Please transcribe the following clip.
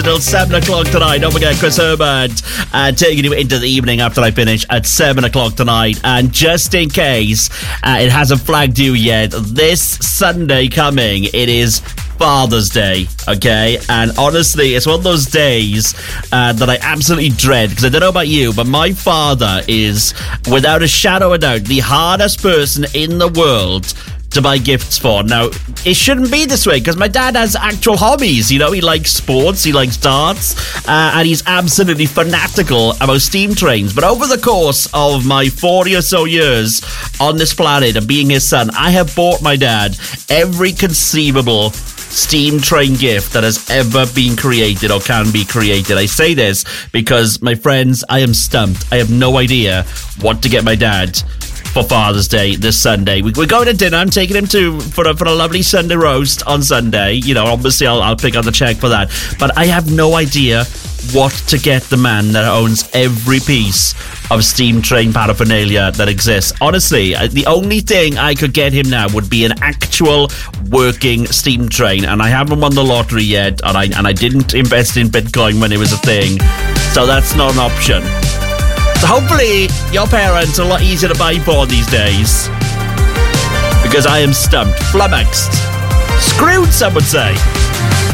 until 7 o'clock tonight. Don't forget, Chris Herbert taking you into the evening after I finish at 7 o'clock tonight. And just in case it hasn't flagged you yet, this Sunday coming, it is Father's Day, okay? And honestly, it's one of those days that I absolutely dread, because I don't know about you, but my father is, without a shadow of a doubt, the hardest person in the world to buy gifts for. Now, it shouldn't be this way, because my dad has actual hobbies. You know, he likes sports, he likes darts, and he's absolutely fanatical about steam trains. But over the course of my 40 or so years on this planet and being his son, I have bought my dad every conceivable steam train gift that has ever been created or can be created. I say this because, my friends, I am stumped. I have no idea what to get my dad for Father's Day this Sunday. We're going to dinner. I'm taking him for a lovely Sunday roast on Sunday. You know, obviously I'll pick up the check for that. But I have no idea what to get the man that owns every piece of steam train paraphernalia that exists. Honestly, the only thing I could get him now would be an actual working steam train, and I haven't won the lottery yet, and I didn't invest in Bitcoin when it was a thing, so that's not an option. So hopefully your parents are a lot easier to buy for these days, because I am stumped, flummoxed, screwed, some would say.